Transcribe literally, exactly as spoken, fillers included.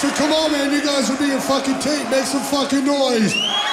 So come on, man, you guys are being fucking tape. Make some fucking noise.